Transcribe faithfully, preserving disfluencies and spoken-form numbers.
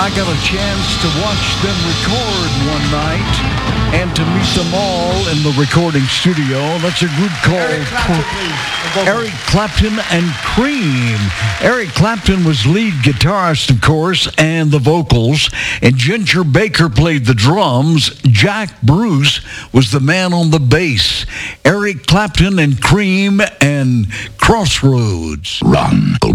I got a chance to watch them record one night and to meet them all in the recording studio. That's a group called Eric Clapton and Cream. Eric Clapton was lead guitarist, of course, and the vocals, and Ginger Baker played the drums. Jack Bruce was the man on the bass. Eric Clapton and Cream and Crossroads. Run.